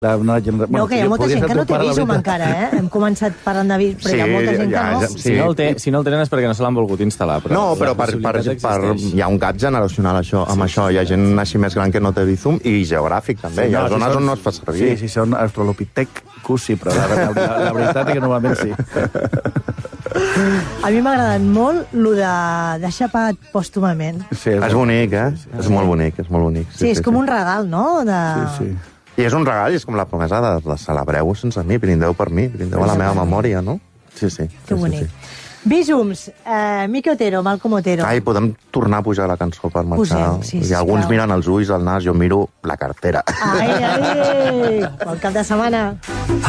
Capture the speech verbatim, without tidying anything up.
Una genera... No, que hi ha molta gent que no té Bizum encara, eh? Hem començat parlant de Bizum, però hi ha molta gent que no. Si no el té, si no el tenen és perquè no se l'han volgut instal·lar. No, però per, per, per, hi ha un gap generacional això, amb això. Hi ha gent així més gran que no té Bizum i geogràfic, també. Hi ha zones on no es fa servir. Sí, si són australopithecus, sí, però la, la, la veritat és que normalment sí. A mi m'ha agradat molt el de deixar pagat pòstumament. Sí, és bonic, eh? És molt bonic, és molt bonic. Sí, és com un regal, no? Sí, sí. I és un regal, és com la promesa de, de celebreu sense mi, brindeu per mi, brindeu a la meva memòria, no? Sí, sí. Que bonic. Bízums, eh, Miqui Otero, Malcom Otero. Ai, podem tornar a pujar la cançó per marxar. Posem, sí, I alguns sisplau. miren els ulls, el nas, jo miro la cartera. Ai, ai, bon cap de setmana.